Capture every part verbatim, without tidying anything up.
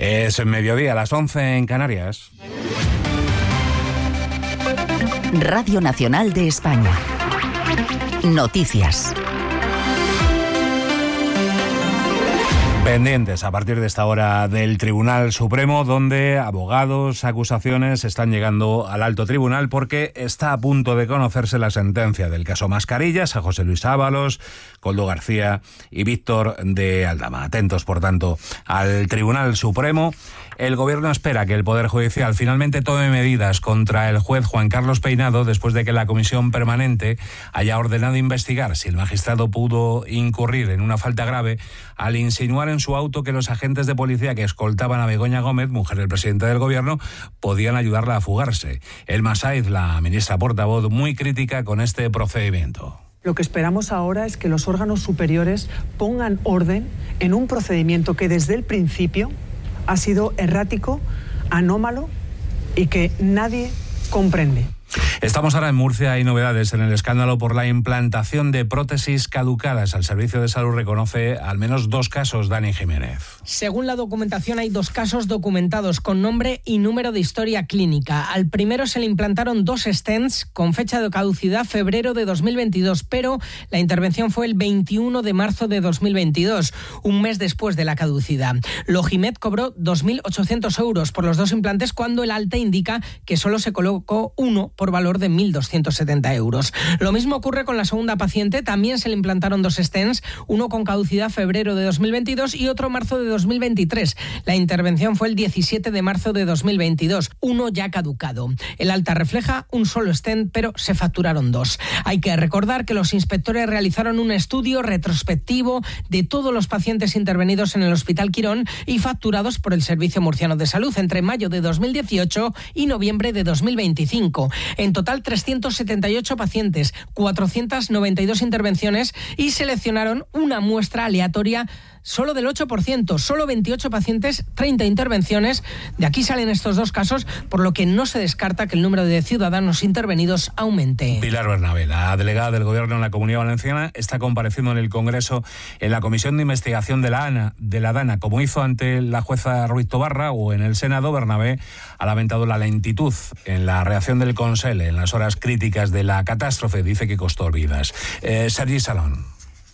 Es mediodía, a las once en Canarias. Radio Nacional de España. Noticias. Pendientes a partir de esta hora del Tribunal Supremo, donde abogados, acusaciones están llegando al alto tribunal porque está a punto de conocerse la sentencia del caso Mascarillas a José Luis Ábalos, Koldo García y Víctor de Aldama. Atentos, por tanto, al Tribunal Supremo. El Gobierno espera que el Poder Judicial finalmente tome medidas contra el juez Juan Carlos Peinado después de que la Comisión Permanente haya ordenado investigar si el magistrado pudo incurrir en una falta grave al insinuar en su auto que los agentes de policía que escoltaban a Begoña Gómez, mujer del presidente del Gobierno, podían ayudarla a fugarse. Elma Saiz, la ministra portavoz, muy crítica con este procedimiento. Lo que esperamos ahora es que los órganos superiores pongan orden en un procedimiento que desde el principio ha sido errático, anómalo y que nadie comprende. Estamos ahora en Murcia. Hay novedades en el escándalo por la implantación de prótesis caducadas. El Servicio de Salud reconoce al menos dos casos. Dani Jiménez. Según la documentación, hay dos casos documentados con nombre y número de historia clínica. Al primero se le implantaron dos stents con fecha de caducidad febrero de dos mil veintidós, pero la intervención fue el veintiuno de marzo de dos mil veintidós, un mes después de la caducidad. Logimed cobró dos mil ochocientos euros por los dos implantes cuando el alta indica que solo se colocó uno por valor de mil doscientos setenta euros. Lo mismo ocurre con la segunda paciente. También se le implantaron dos stents, uno con caducidad febrero de dos mil veintidós y otro marzo de dos mil veintitrés. La intervención fue el diecisiete de marzo de dos mil veintidós, uno ya caducado. El alta refleja un solo stent, pero se facturaron dos. Hay que recordar que los inspectores realizaron un estudio retrospectivo de todos los pacientes intervenidos en el Hospital Quirón y facturados por el Servicio Murciano de Salud entre mayo de dos mil dieciocho y noviembre de dos mil veinticinco. En total, trescientos setenta y ocho pacientes, cuatrocientas noventa y dos intervenciones y seleccionaron una muestra aleatoria solo del ocho por ciento, solo veintiocho pacientes, treinta intervenciones. De aquí salen estos dos casos, por lo que no se descarta que el número de ciudadanos intervenidos aumente. Pilar Bernabé, la delegada del Gobierno en la Comunidad Valenciana, está compareciendo en el Congreso en la Comisión de Investigación de la ANA, de la DANA, como hizo ante la jueza Ruiz Tobarra, o en el Senado. Bernabé ha lamentado la lentitud en la reacción del Consell en las horas críticas de la catástrofe. Dice que costó vidas. Eh, Sergi Salón.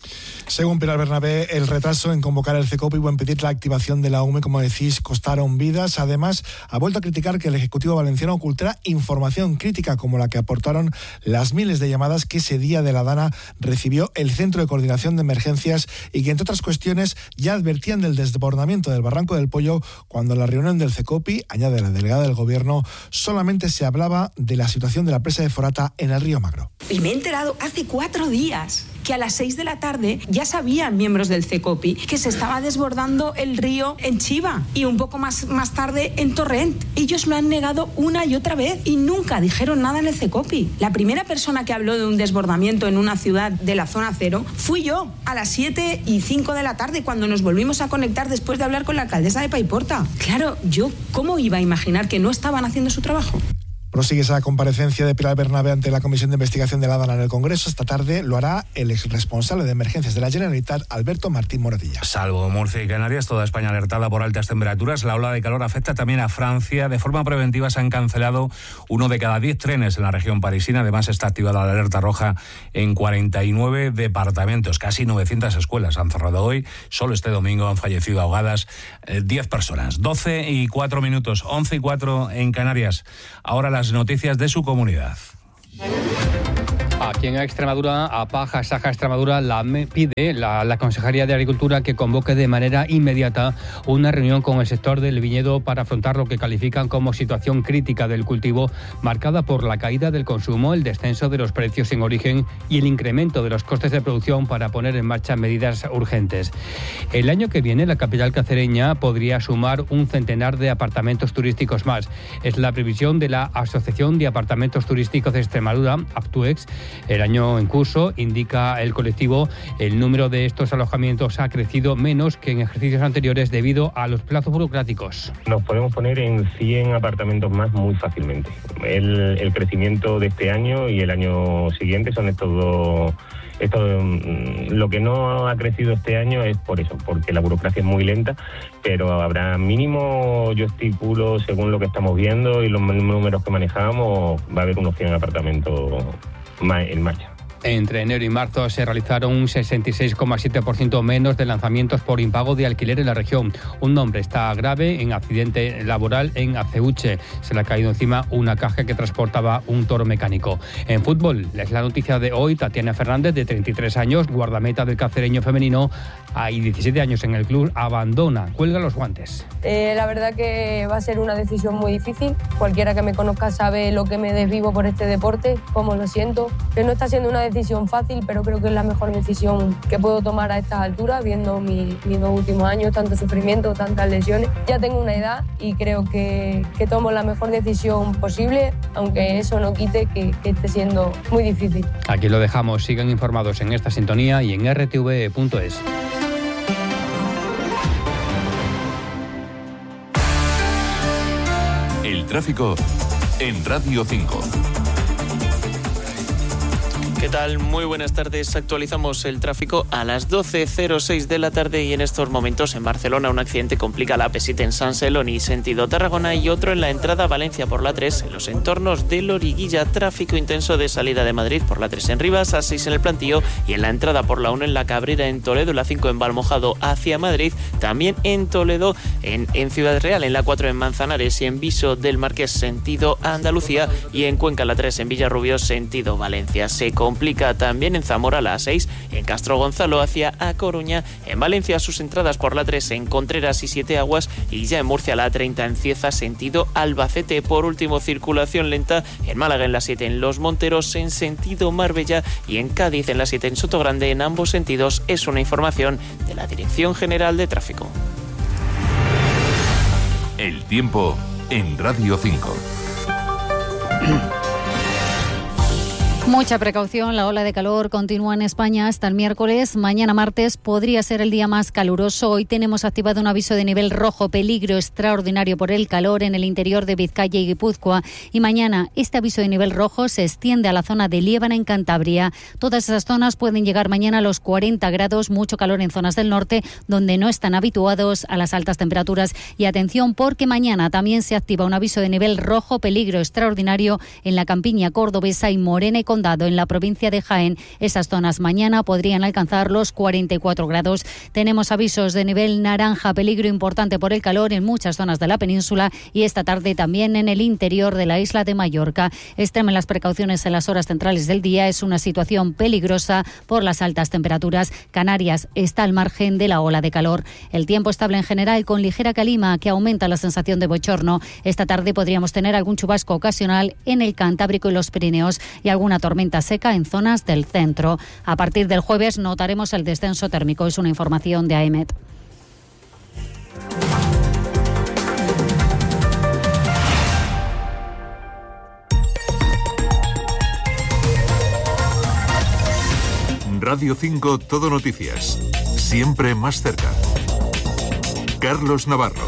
Según Pilar Bernabé, el retraso en convocar el CECOPI o en pedir la activación de la U M E, como decís, costaron vidas. Además, ha vuelto a criticar que el Ejecutivo valenciano ocultara información crítica como la que aportaron las miles de llamadas que ese día de la DANA recibió el Centro de Coordinación de Emergencias y que, entre otras cuestiones, ya advertían del desbordamiento del Barranco del Pollo cuando en la reunión del CECOPI, añade la delegada del Gobierno, solamente se hablaba de la situación de la presa de Forata en el río Magro. Y me he enterado hace cuatro días que a las seis de la tarde ya sabían miembros del CECOPI que se estaba desbordando el río en Chiva y un poco más, más tarde en Torrent. Ellos lo han negado una y otra vez y nunca dijeron nada en el CECOPI. La primera persona que habló de un desbordamiento en una ciudad de la zona cero fui yo, a las siete y cinco de la tarde, cuando nos volvimos a conectar después de hablar con la alcaldesa de Paiporta. Claro, yo, ¿cómo iba a imaginar que no estaban haciendo su trabajo? Prosigue esa comparecencia de Pilar Bernabé ante la Comisión de Investigación de la DANA en el Congreso. Esta tarde lo hará el exresponsable de emergencias de la Generalitat, Alberto Martín Moradilla. Salvo Murcia y Canarias, toda España alertada por altas temperaturas. La ola de calor afecta también a Francia. De forma preventiva se han cancelado uno de cada diez trenes en la región parisina. Además, está activada la alerta roja en cuarenta y nueve departamentos. Casi novecientas escuelas han cerrado hoy. Solo este domingo han fallecido ahogadas eh, diez personas. doce y cuatro minutos, once y cuatro en Canarias. Ahora las noticias de su comunidad. Aquí en Extremadura, APAJA Saja Extremadura la pide la, la Consejería de Agricultura que convoque de manera inmediata una reunión con el sector del viñedo para afrontar lo que califican como situación crítica del cultivo, marcada por la caída del consumo, el descenso de los precios en origen y el incremento de los costes de producción, para poner en marcha medidas urgentes. El año que viene la capital cacereña podría sumar un centenar de apartamentos turísticos más. Es la previsión de la Asociación de Apartamentos Turísticos de Extremadura, Aptuex. El año en curso, indica el colectivo, el número de estos alojamientos ha crecido menos que en ejercicios anteriores debido a los plazos burocráticos. Nos podemos poner en cien apartamentos más muy fácilmente. El, el crecimiento de este año y el año siguiente son estos dos Esto, lo que no ha crecido este año es por eso, porque la burocracia es muy lenta, pero habrá mínimo, yo estipulo, según lo que estamos viendo y los números que manejamos, va a haber unos cien apartamentos en marcha. Entre enero y marzo se realizaron un sesenta y seis coma siete por ciento menos de lanzamientos por impago de alquiler en la región. Un hombre está grave en accidente laboral en Aceuche. Se le ha caído encima una caja que transportaba un toro mecánico. En fútbol, es la noticia de hoy. Tatiana Fernández, de treinta y tres años, guardameta del cacereño femenino, hay diecisiete años en el club, abandona, cuelga los guantes. Eh, la verdad que va a ser una decisión muy difícil. Cualquiera que me conozca sabe lo que me desvivo por este deporte, cómo lo siento. Que no está siendo una decisión fácil, pero creo que es la mejor decisión que puedo tomar a estas alturas, viendo mi, mis dos últimos años, tanto sufrimiento, tantas lesiones. Ya tengo una edad y creo que, que tomo la mejor decisión posible, aunque eso no quite que, que esté siendo muy difícil. Aquí lo dejamos, sigan informados en esta sintonía y en r t v punto es. El tráfico en Radio cinco. ¿Qué tal? Muy buenas tardes. Actualizamos el tráfico a las doce cero seis de la tarde y en estos momentos en Barcelona un accidente complica la A P siete en San Celoni, sentido Tarragona, y otro en la entrada a Valencia por la tres en los entornos de Loriguilla. Tráfico intenso de salida de Madrid por la tres en Rivas, A seis en el Plantío y en la entrada por la uno en la Cabrera en Toledo, la cinco en Valmojado hacia Madrid, también en Toledo, en, en Ciudad Real, en la cuatro en Manzanares y en Viso del Marqués sentido Andalucía y en Cuenca la tres en Villarrubio sentido Valencia. Se complica también en Zamora la A seis, en Castro Gonzalo hacia A Coruña, en Valencia sus entradas por la tres en Contreras y Siete Aguas y ya en Murcia la treinta en Cieza sentido Albacete. Por último, circulación lenta en Málaga en la siete en Los Monteros en sentido Marbella y en Cádiz en la siete en Sotogrande en ambos sentidos. Es una información de la Dirección General de Tráfico. El tiempo en Radio cinco. Mucha precaución, la ola de calor continúa en España hasta el miércoles. Mañana martes podría ser el día más caluroso. Hoy tenemos activado un aviso de nivel rojo, peligro extraordinario por el calor en el interior de Vizcaya y Guipúzcoa. Y mañana este aviso de nivel rojo se extiende a la zona de Liébana en Cantabria. Todas esas zonas pueden llegar mañana a los cuarenta grados, mucho calor en zonas del norte donde no están habituados a las altas temperaturas. Y atención porque mañana también se activa un aviso de nivel rojo, peligro extraordinario en la campiña cordobesa y Morena y Condado en la provincia de Jaén. Esas zonas mañana podrían alcanzar los cuarenta y cuatro grados. Tenemos avisos de nivel naranja, peligro importante por el calor en muchas zonas de la península y esta tarde también en el interior de la isla de Mallorca. Extremen las precauciones en las horas centrales del día. Es una situación peligrosa por las altas temperaturas. Canarias está al margen de la ola de calor. El tiempo estable en general con ligera calima que aumenta la sensación de bochorno. Esta tarde podríamos tener algún chubasco ocasional en el Cantábrico y los Pirineos y alguna tormenta seca en zonas del centro. A partir del jueves notaremos el descenso térmico. Es una información de AEMET. Radio cinco Todo Noticias. Siempre más cerca. Carlos Navarro.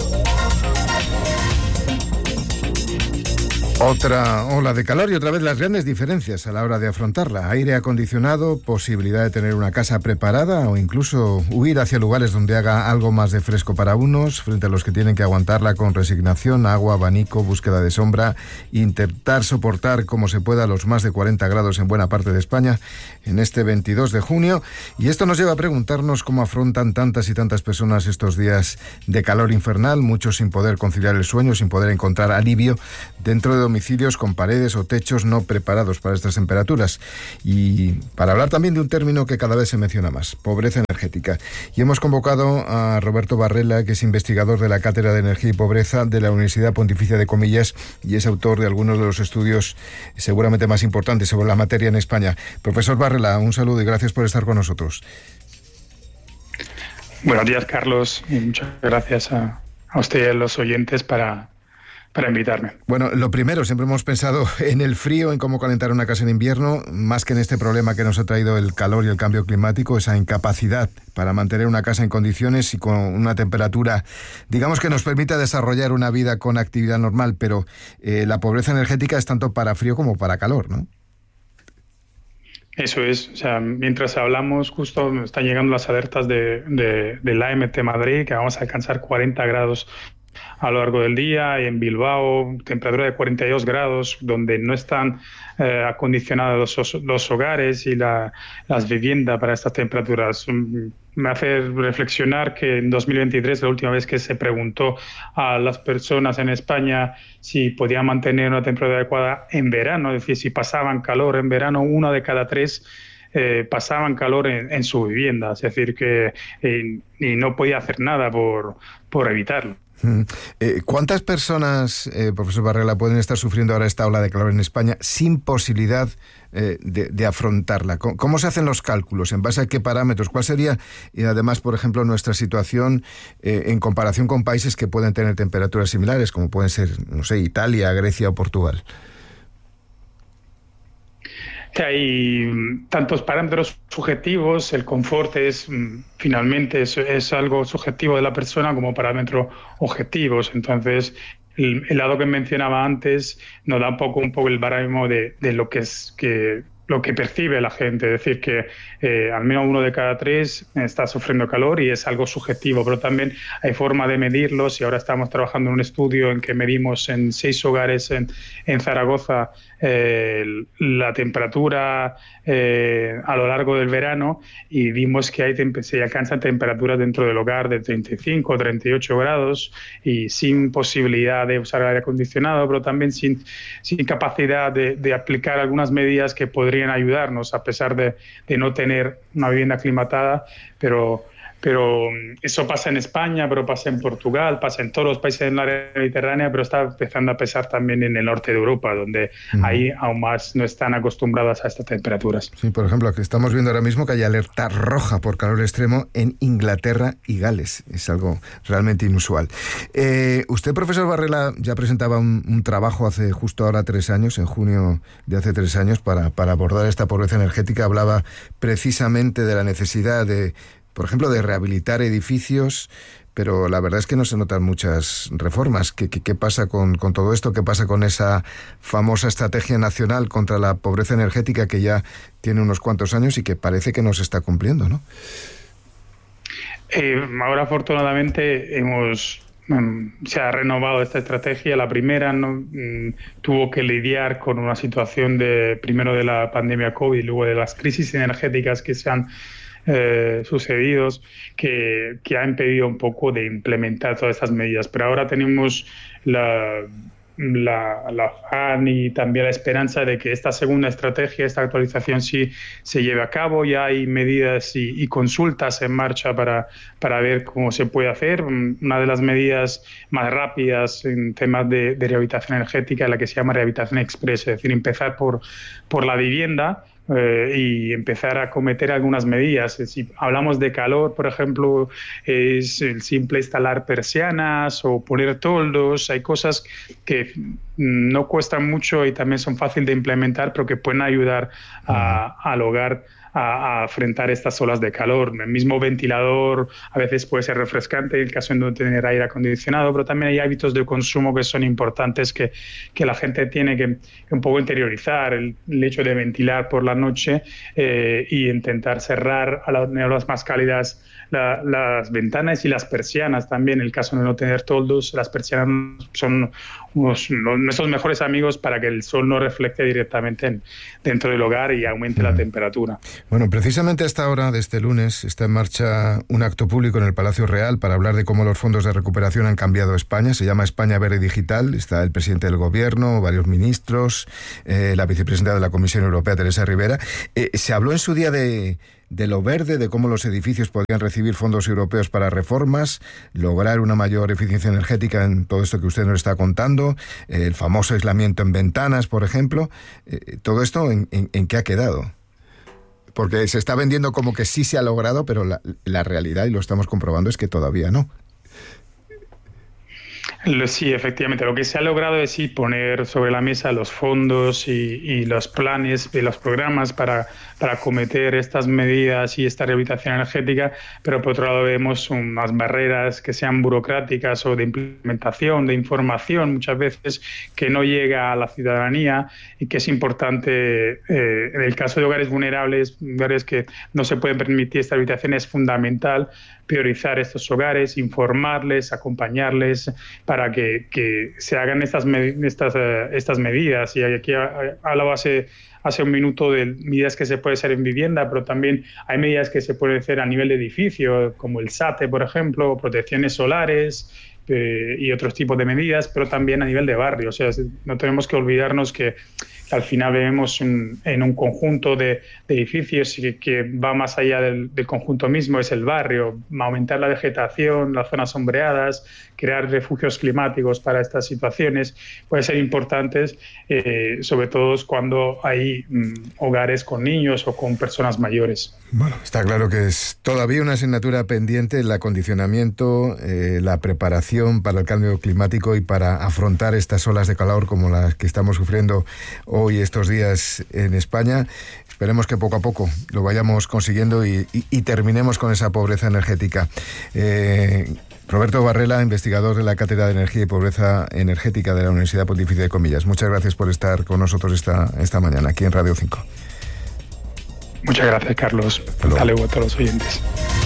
Otra ola de calor y otra vez las grandes diferencias a la hora de afrontarla. Aire acondicionado, posibilidad de tener una casa preparada o incluso huir hacia lugares donde haga algo más de fresco para unos, frente a los que tienen que aguantarla con resignación, agua, abanico, búsqueda de sombra, intentar soportar como se pueda los más de cuarenta grados en buena parte de España en este veintidós de junio. Y esto nos lleva a preguntarnos cómo afrontan tantas y tantas personas estos días de calor infernal, muchos sin poder conciliar el sueño, sin poder encontrar alivio dentro de domicilios con paredes o techos no preparados para estas temperaturas. Y para hablar también de un término que cada vez se menciona más, pobreza energética. Y hemos convocado a Roberto Barrela, que es investigador de la Cátedra de Energía y Pobreza de la Universidad Pontificia de Comillas y es autor de algunos de los estudios seguramente más importantes sobre la materia en España. Profesor Barrela, un saludo y gracias por estar con nosotros. Buenos días, Carlos, y muchas gracias a, a usted y a los oyentes para... para invitarme. Bueno, lo primero, siempre hemos pensado en el frío, en cómo calentar una casa en invierno, más que en este problema que nos ha traído el calor y el cambio climático, esa incapacidad para mantener una casa en condiciones y con una temperatura, digamos, que nos permita desarrollar una vida con actividad normal, pero eh, la pobreza energética es tanto para frío como para calor, ¿no? Eso es, o sea, mientras hablamos, justo están llegando las alertas de, de, de la A M T Madrid, que vamos a alcanzar cuarenta grados a lo largo del día, y en Bilbao temperatura de cuarenta y dos grados, donde no están eh, acondicionados los, los hogares y la, las viviendas para estas temperaturas. Me hace reflexionar que en dos mil veintitrés, la última vez que se preguntó a las personas en España si podían mantener una temperatura adecuada en verano, es decir, si pasaban calor en verano, una de cada tres eh, pasaban calor en, en su vivienda, es decir, que eh, y no podía hacer nada por, por evitarlo. Eh, ¿Cuántas personas, eh, profesor Varela, pueden estar sufriendo ahora esta ola de calor en España sin posibilidad eh, de, de afrontarla? ¿Cómo, ¿Cómo se hacen los cálculos? ¿En base a qué parámetros? ¿Cuál sería, y además, por ejemplo, nuestra situación eh, en comparación con países que pueden tener temperaturas similares, como pueden ser, no sé, Italia, Grecia o Portugal? Que hay tantos parámetros subjetivos, el confort es finalmente es, es algo subjetivo de la persona como parámetros objetivos. Entonces, el, el lado que mencionaba antes nos da un poco, un poco el baremo de, de lo que es que lo que percibe la gente, es decir, que eh, al menos uno de cada tres está sufriendo calor y es algo subjetivo, pero también hay forma de medirlos y ahora estamos trabajando en un estudio en que medimos en seis hogares en, en Zaragoza eh, la temperatura eh, a lo largo del verano y vimos que hay se alcanzan temperaturas dentro del hogar de treinta y cinco o treinta y ocho grados y sin posibilidad de usar aire acondicionado, pero también sin, sin capacidad de, de aplicar algunas medidas que podrían ayudarnos a pesar de, de no tener una vivienda aclimatada, pero, pero eso pasa en España, pero pasa en Portugal, pasa en todos los países del área mediterránea, pero está empezando a pasar también en el norte de Europa, donde uh-huh. ahí aún más no están acostumbradas a estas temperaturas. Sí, por ejemplo, que estamos viendo ahora mismo que hay alerta roja por calor extremo en Inglaterra y Gales. Es algo realmente inusual. Eh, usted, profesor Varela, ya presentaba un, un trabajo hace justo ahora tres años, en junio de hace tres años, para, para abordar esta pobreza energética. Hablaba precisamente de la necesidad de, por ejemplo, de rehabilitar edificios, pero la verdad es que no se notan muchas reformas. ¿Qué, qué, qué pasa con, con todo esto? ¿Qué pasa con esa famosa estrategia nacional contra la pobreza energética que ya tiene unos cuantos años y que parece que no se está cumpliendo, ¿no? Eh, ahora, afortunadamente, hemos se ha renovado esta estrategia. La primera no, tuvo que lidiar con una situación de primero de la pandemia COVID, luego de las crisis energéticas que se han Eh, sucedidos que, que ha impedido un poco de implementar todas estas medidas. Pero ahora tenemos la, la, la afán y también la esperanza de que esta segunda estrategia, esta actualización sí se lleve a cabo. Ya hay medidas y, y consultas en marcha para, para ver cómo se puede hacer. Una de las medidas más rápidas en temas de, de rehabilitación energética es la que se llama rehabilitación express, es decir, empezar por, por la vivienda Eh, y empezar a cometer algunas medidas. Si hablamos de calor, por ejemplo, es el simple instalar persianas o poner toldos. Hay cosas que no cuestan mucho y también son fáciles de implementar, pero que pueden ayudar a, al hogar a, a afrontar estas olas de calor. El mismo ventilador a veces puede ser refrescante en el caso de no tener aire acondicionado, pero también hay hábitos de consumo que son importantes que, que la gente tiene que, que un poco interiorizar. El, el hecho de ventilar por la noche eh, y intentar cerrar a las horas más cálidas la, las ventanas y las persianas también. En el caso de no tener toldos, las persianas son unos, nuestros mejores amigos para que el sol no refleje directamente en, dentro del hogar y aumente mm. la temperatura. Bueno, precisamente a esta hora de este lunes está en marcha un acto público en el Palacio Real para hablar de cómo los fondos de recuperación han cambiado a España. Se llama España Verde Digital. Está el presidente del Gobierno, varios ministros, eh, la vicepresidenta de la Comisión Europea, Teresa Rivera. Eh, se habló en su día de... de lo verde, de cómo los edificios podrían recibir fondos europeos para reformas, lograr una mayor eficiencia energética en todo esto que usted nos está contando, eh, el famoso aislamiento en ventanas, por ejemplo. Eh, todo esto, ¿en, en, en qué ha quedado? Porque se está vendiendo como que sí se ha logrado, pero la, la realidad, y lo estamos comprobando, es que todavía no. Sí, efectivamente. Lo que se ha logrado es sí poner sobre la mesa los fondos y, y los planes y los programas para, para acometer estas medidas y esta rehabilitación energética, pero por otro lado vemos unas barreras que sean burocráticas o de implementación, de información muchas veces que no llega a la ciudadanía y que es importante, eh, en el caso de hogares vulnerables, hogares que no se pueden permitir esta rehabilitación, es fundamental priorizar estos hogares, informarles, acompañarles para que, que se hagan estas, estas, uh, estas medidas. Y aquí hablaba hace, hace un minuto de medidas que se pueden hacer en vivienda, pero también hay medidas que se pueden hacer a nivel de edificio, como el SATE, por ejemplo, protecciones solares, eh, y otros tipos de medidas, pero también a nivel de barrio. O sea, no tenemos que olvidarnos que al final vemos un, en un conjunto de, de edificios que, que va más allá del, del conjunto mismo, es el barrio, aumentar la vegetación, las zonas sombreadas, crear refugios climáticos para estas situaciones, pueden ser importantes, eh, sobre todo cuando hay mm, hogares con niños o con personas mayores. Bueno, está claro que es todavía una asignatura pendiente el acondicionamiento, eh, la preparación para el cambio climático y para afrontar estas olas de calor como las que estamos sufriendo hoy estos días en España. Esperemos que poco a poco lo vayamos consiguiendo y, y, y terminemos con esa pobreza energética. Eh, Roberto Varela, investigador de la Cátedra de Energía y Pobreza Energética de la Universidad Pontificia de Comillas. Muchas gracias por estar con nosotros esta, esta mañana aquí en Radio cinco. Muchas gracias, Carlos. Hasta luego a todos los oyentes.